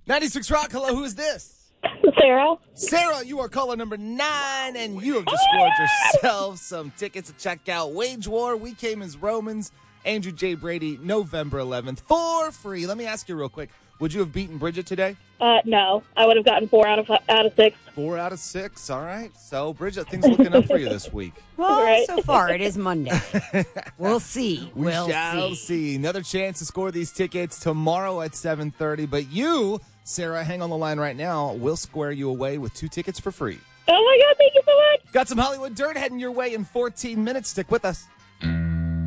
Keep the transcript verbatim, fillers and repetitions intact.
ninety-six Rock, hello, who is this? Sarah. Sarah, you are caller number nine, and you have just scored yourself some tickets to check out Wage War. We Came as Romans, Andrew J. Brady, November eleventh, for free. Let me ask you real quick. Would you have beaten Bridget today? Uh, no, I would have gotten four out of out of six. Four out of six. All right. So, Bridget, things looking up for you this week. Well, Right. so far it is Monday. We'll see. We we'll shall see. see. Another chance to score these tickets tomorrow at seven thirty. But you, Sarah, hang on the line right now. We'll square you away with two tickets for free. Oh my God! Thank you so much. Got some Hollywood Dirt heading your way in fourteen minutes. Stick with us.